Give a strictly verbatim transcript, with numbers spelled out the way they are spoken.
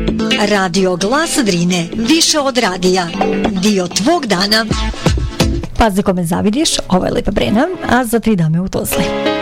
Radio Glas Drine, više od radija, dio tvog dana. Pazi kome zavidiš, ovo je Lipa Brena, a za tri dame u Tuzli.